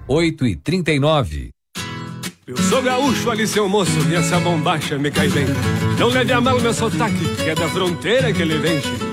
8h39. Eu sou gaúcho, ali seu moço, e essa bombacha me cai bem. Não leve a mal meu sotaque, que é da fronteira que ele vem.